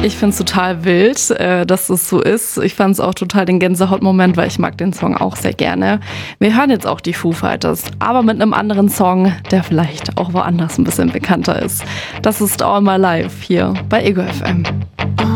Ich finde es total wild, dass es so ist. Ich fand es auch total den Gänsehautmoment, weil ich mag den Song auch sehr gerne. Wir hören jetzt auch die Foo Fighters, aber mit einem anderen Song, der vielleicht auch woanders ein bisschen bekannter ist. Das ist All My Life hier bei Ego FM.